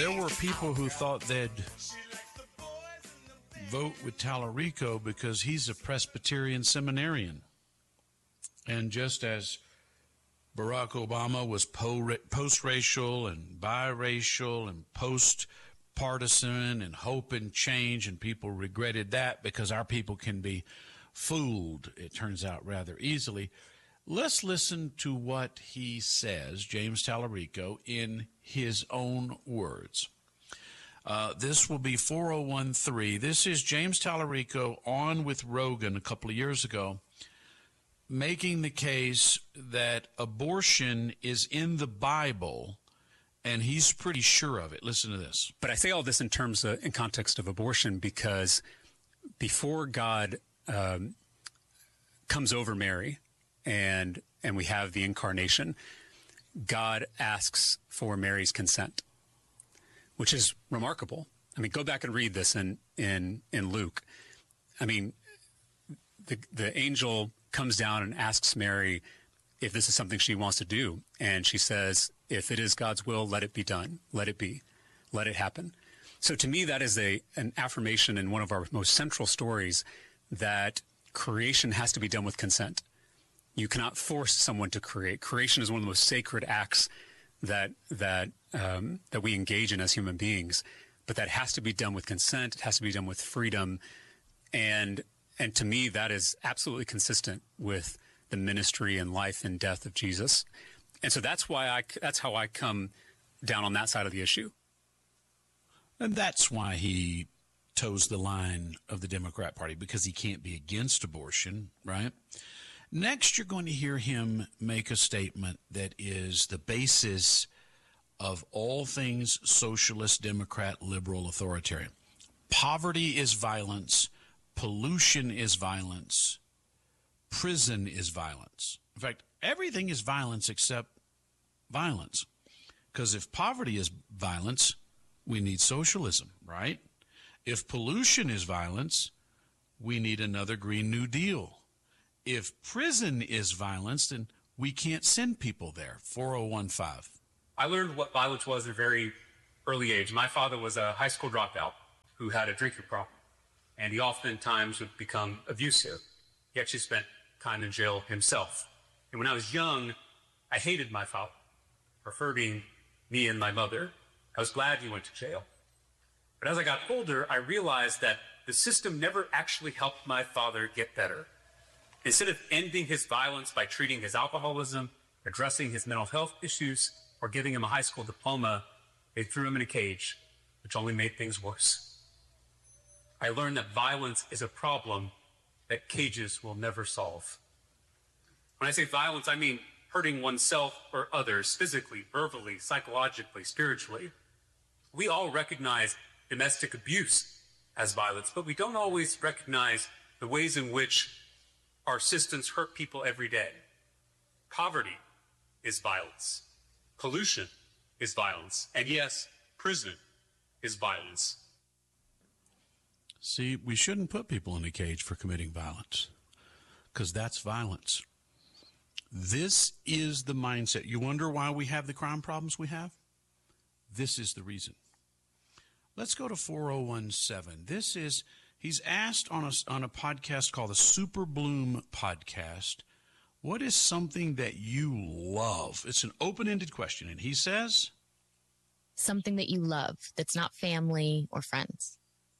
There were people who thought they'd vote with Tallarico because he's a Presbyterian seminarian. And just as Barack Obama was post-racial and biracial and post-partisan and hope and change, and people regretted that because our people can be fooled, it turns out, rather easily. Let's listen to what he says, James Tallarico, in his own words. This will be 4013. This is James Tallarico on with Rogan a couple of years ago, making the case that abortion is in the Bible, and he's pretty sure of it. Listen to this. But I say all this in terms in context of abortion because before God comes over Mary and we have the incarnation, God asks for Mary's consent, which is remarkable. I mean, go back and read this in Luke. I mean, the angel comes down and asks Mary if this is something she wants to do. And she says, if it is God's will, let it be done. Let it be. Let it happen. So to me, that is an affirmation in one of our most central stories that creation has to be done with consent. You cannot force someone to create. Creation is one of the most sacred acts that we engage in as human beings. But that has to be done with consent. It has to be done with freedom. And to me, that is absolutely consistent with the ministry and life and death of Jesus. And so that's how I come down on that side of the issue. And that's why he toes the line of the Democrat Party, because he can't be against abortion, right? Next, you're going to hear him make a statement that is the basis of all things socialist, Democrat, liberal, authoritarian. Poverty is violence. Pollution is violence. Prison is violence. In fact, everything is violence except violence. Because if poverty is violence, we need socialism, right? If pollution is violence, we need another Green New Deal. If prison is violence, then we can't send people there. 4015. I learned what violence was at a very early age. My father was a high school dropout who had a drinking problem. And he oftentimes would become abusive. He actually spent time in jail himself. And when I was young, I hated my father for hurting me and my mother. I was glad he went to jail. But as I got older, I realized that the system never actually helped my father get better. Instead of ending his violence by treating his alcoholism, addressing his mental health issues, or giving him a high school diploma, they threw him in a cage, which only made things worse. I learned that violence is a problem that cages will never solve. When I say violence, I mean hurting oneself or others physically, verbally, psychologically, spiritually. We all recognize domestic abuse as violence, but we don't always recognize the ways in which our systems hurt people every day. Poverty is violence. Pollution is violence. And yes, prison is violence. See, we shouldn't put people in a cage for committing violence, because that's violence. This is the mindset. You wonder why we have the crime problems we have? This is the reason. Let's go to 4017. He's asked on a podcast called the Super Bloom Podcast, what is something that you love? It's an open-ended question, and he says? Something that you love that's not family or friends.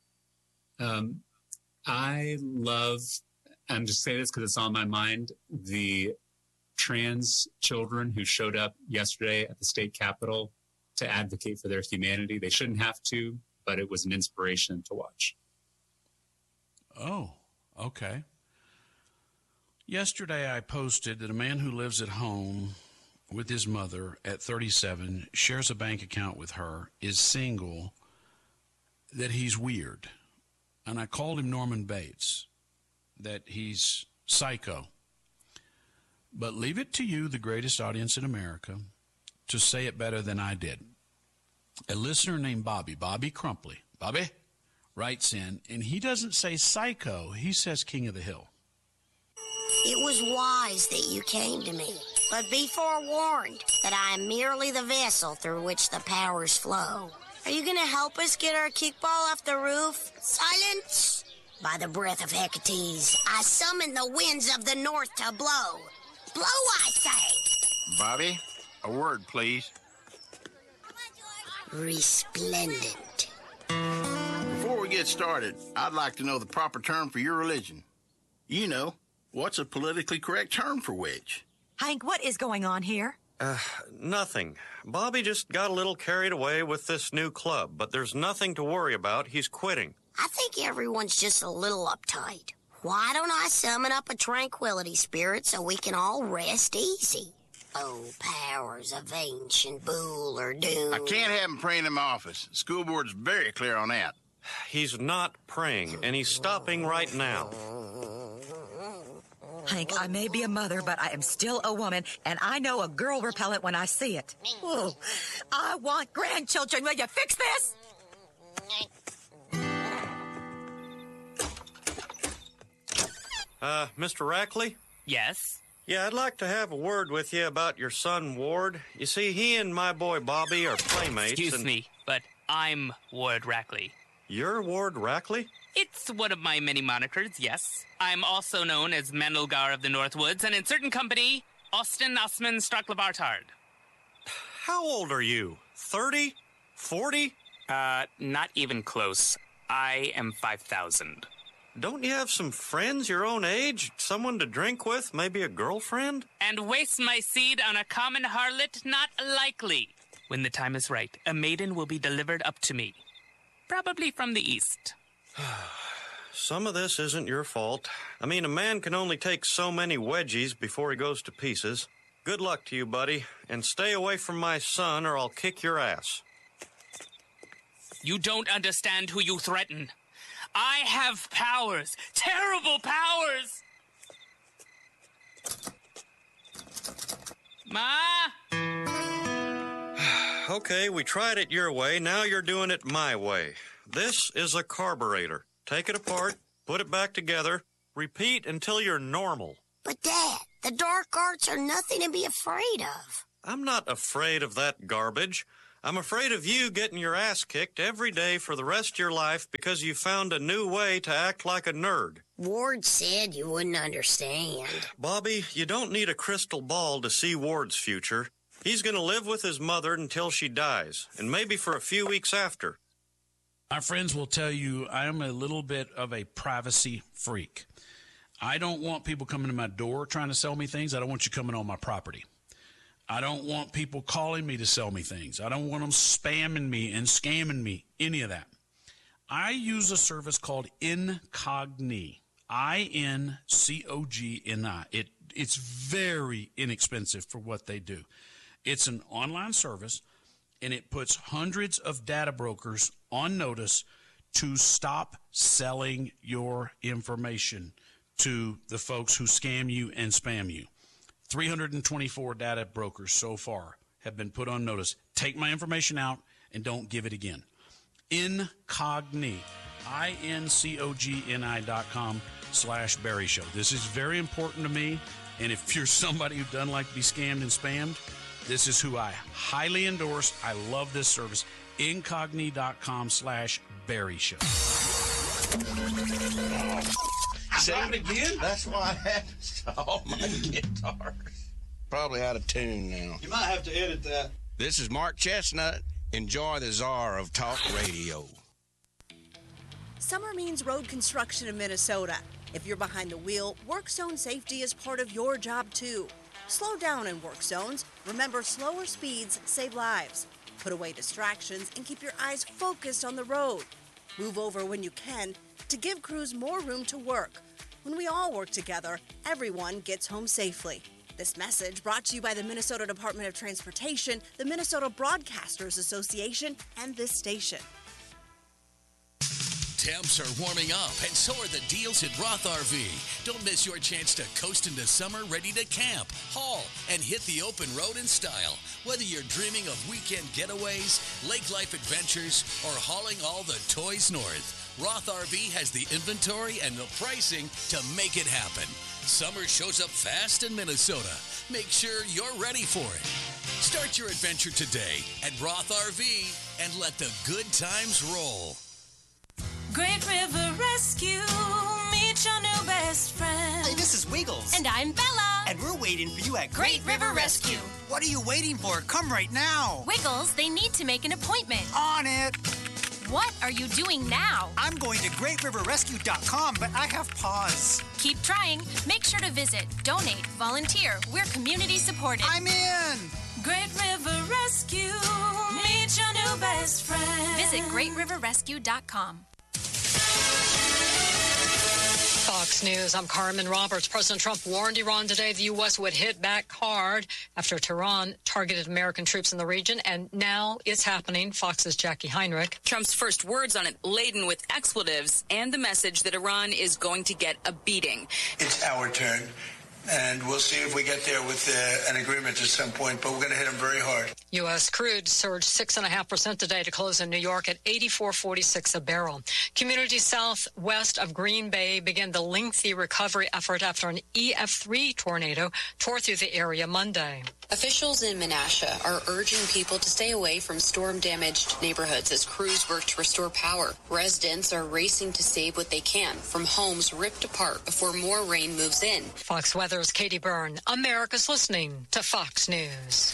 I love, I'm just saying this because it's on my mind, the trans children who showed up yesterday at the state capitol to advocate for their humanity. They shouldn't have to, but it was an inspiration to watch. Oh, okay. Yesterday I posted that a man who lives at home with his mother at 37, shares a bank account with her, is single, that he's weird. And I called him Norman Bates, that he's psycho. But leave it to you, the greatest audience in America, to say it better than I did. A listener named Bobby Crumpley, Bobby, writes in, and he doesn't say psycho, he says King of the Hill. It was wise that you came to me, but be forewarned that I am merely the vessel through which the powers flow. Are you gonna help us get our kickball off the roof? Silence! By the breath of Hecates, I summon the winds of the north to blow. Blow, I say! Bobby, a word, please. Resplendent. Before we get started, I'd like to know the proper term for your religion. You know, what's a politically correct term for which? Hank, what is going on here? Nothing. Bobby just got a little carried away with this new club, but there's nothing to worry about. He's quitting. I think everyone's just a little uptight. Why don't I summon up a tranquility spirit so we can all rest easy? Oh, powers of ancient Bool or Doom. I can't have him praying in my office. The school board's very clear on that. He's not praying, and he's stopping right now. Hank, I may be a mother, but I am still a woman, and I know a girl repellent when I see it. Oh, I want grandchildren. Will you fix this? Mr. Rackley? Yes? Yeah, I'd like to have a word with you about your son, Ward. You see, he and my boy Bobby are playmates. Excuse me, but I'm Ward Rackley. You're Ward Rackley? It's one of my many monikers, yes. I'm also known as Mandelgar of the Northwoods, and in certain company, Austin Osman Starklavartard. How old are you? 30? 40? Not even close. I am 5,000. Don't you have some friends your own age? Someone to drink with? Maybe a girlfriend? And waste my seed on a common harlot? Not likely. When the time is right, a maiden will be delivered up to me. Probably from the east. Some of this isn't your fault. I mean, a man can only take so many wedgies before he goes to pieces. Good luck to you, buddy, and stay away from my son or I'll kick your ass. You don't understand who you threaten. I have powers, terrible powers! Ma? Okay, we tried it your way, now you're doing it my way. This is a carburetor. Take it apart, put it back together, repeat until you're normal. But, Dad, the dark arts are nothing to be afraid of. I'm not afraid of that garbage. I'm afraid of you getting your ass kicked every day for the rest of your life because you found a new way to act like a nerd. Ward said you wouldn't understand. Bobby, you don't need a crystal ball to see Ward's future. He's going to live with his mother until she dies, and maybe for a few weeks after. My friends will tell you I am a little bit of a privacy freak. I don't want people coming to my door trying to sell me things. I don't want you coming on my property. I don't want people calling me to sell me things. I don't want them spamming me and scamming me, any of that. I use a service called Incogni, I-N-C-O-G-N-I. It's very inexpensive for what they do. It's an online service, and it puts hundreds of data brokers on notice to stop selling your information to the folks who scam you and spam you. 324 data brokers so far have been put on notice. Take my information out and don't give it again. Incogni, INCOGNI.com/Barry Show. This is very important to me. And if you're somebody who doesn't like to be scammed and spammed, this is who I highly endorse. I love this service. Incogni.com/Barry Show. Say it again? That's why I had to stall my guitars. Probably out of tune now. You might have to edit that. This is Mark Chestnut. Enjoy the czar of talk radio. Summer means road construction in Minnesota. If you're behind the wheel, work zone safety is part of your job too. Slow down in work zones. Remember, slower speeds save lives. Put away distractions and keep your eyes focused on the road. Move over when you can to give crews more room to work. When we all work together, everyone gets home safely. This message brought to you by the Minnesota Department of Transportation, the Minnesota Broadcasters Association, and this station. Temps are warming up, and so are the deals at Roth RV. Don't miss your chance to coast into summer ready to camp, haul, and hit the open road in style. Whether you're dreaming of weekend getaways, lake life adventures, or hauling all the toys north, Roth RV has the inventory and the pricing to make it happen. Summer shows up fast in Minnesota. Make sure you're ready for it. Start your adventure today at Roth RV and let the good times roll. Great River Rescue, meet your new best friend. Hey, this is Wiggles. And I'm Bella. And we're waiting for you at Great River Rescue. What are you waiting for? Come right now. Wiggles, they need to make an appointment. On it. What are you doing now? I'm going to GreatRiverRescue.com, but I have pause. Keep trying. Make sure to visit, donate, volunteer. We're community supported. I'm in. Great River Rescue, meet your new best friend. Visit GreatRiverRescue.com. Fox News, I'm Carmen Roberts. President Trump warned Iran today the U.S. would hit back hard after Tehran targeted American troops in the region, and now it's happening. Fox's Jackie Heinrich. Trump's first words on it laden with expletives and the message that Iran is going to get a beating. It's our turn. And we'll see if we get there with an agreement at some point, but we're going to hit them very hard. U.S. crude surged 6.5% today to close in New York at $84.46 a barrel. Communities southwest of Green Bay began the lengthy recovery effort after an EF3 tornado tore through the area Monday. Officials in Menasha are urging people to stay away from storm-damaged neighborhoods as crews work to restore power. Residents are racing to save what they can from homes ripped apart before more rain moves in. Fox Weather's Katie Byrne. America's listening to Fox News.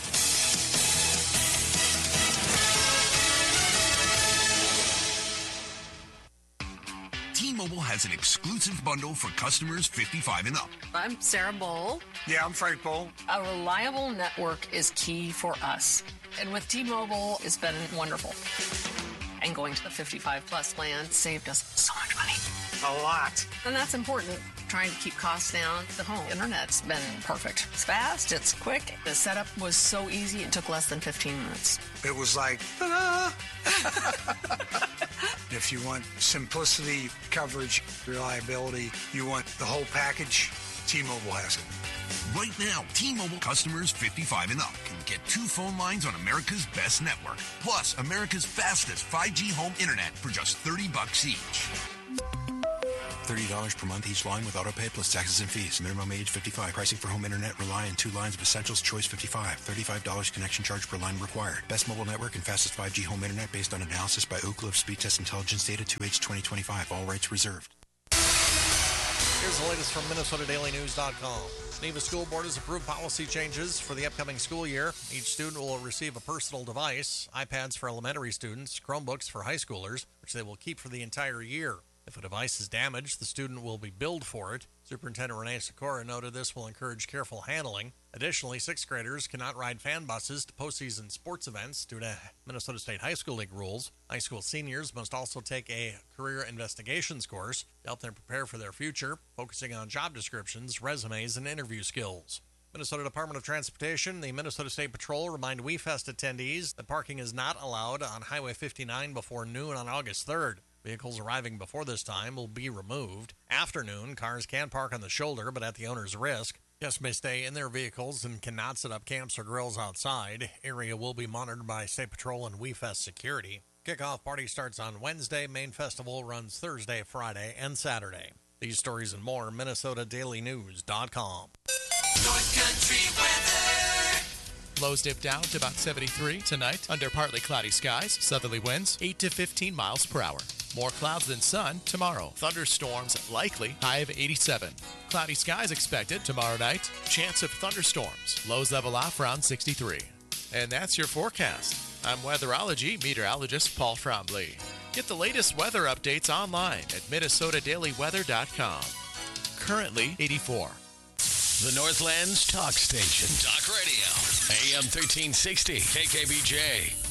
T-Mobile has an exclusive bundle for customers 55 and up. I'm Sarah Bowl. Yeah, I'm Frank Bowl. A reliable network is key for us. And with T-Mobile, it's been wonderful. And going to the 55-plus plan saved us so much money. A lot. And that's important. Trying to keep costs down. The home internet's been perfect. It's fast. It's quick. The setup was so easy. It took less than 15 minutes. It was like, ta-da! If you want simplicity, coverage, reliability, you want the whole package, T-Mobile has it. Right now, T-Mobile customers 55 and up can get 2 phone lines on America's best network, plus America's fastest 5G home internet for just $30 each. $30 per month each line with autopay plus taxes and fees. Minimum age 55. Pricing for home internet rely on 2 lines of Essentials Choice 55. $35 connection charge per line required. Best mobile network and fastest 5G home internet based on analysis by Ookla of Speed Test Intelligence data 2H 2025. All rights reserved. Here's the latest from MinnesotaDailyNews.com. Neva School Board has approved policy changes for the upcoming school year. Each student will receive a personal device, iPads for elementary students, Chromebooks for high schoolers, which they will keep for the entire year. If a device is damaged, the student will be billed for it. Superintendent Renee Sikora noted this will encourage careful handling. Additionally, 6th graders cannot ride fan buses to postseason sports events due to Minnesota State High School League rules. High school seniors must also take a career investigations course to help them prepare for their future, focusing on job descriptions, resumes, and interview skills. Minnesota Department of Transportation, the Minnesota State Patrol remind WeFest attendees that parking is not allowed on Highway 59 before noon on August 3rd. Vehicles arriving before this time will be removed. After noon, cars can park on the shoulder, but at the owner's risk. Guests may stay in their vehicles and cannot set up camps or grills outside. Area will be monitored by State Patrol and WeFest security. Kickoff party starts on Wednesday. Main festival runs Thursday, Friday, and Saturday. These stories and more, MinnesotaDailyNews.com. North Country weather. Lows dip down to about 73 tonight under partly cloudy skies. Southerly winds 8 to 15 miles per hour. More clouds than sun tomorrow. Thunderstorms likely. High of 87. Cloudy skies expected tomorrow night. Chance of thunderstorms. Lows level off around 63. And that's your forecast. I'm weatherology meteorologist Paul Trombley. Get the latest weather updates online at MinnesotaDailyWeather.com. Currently 84. The Northland's talk station. Talk Radio. AM 1360. KKBJ.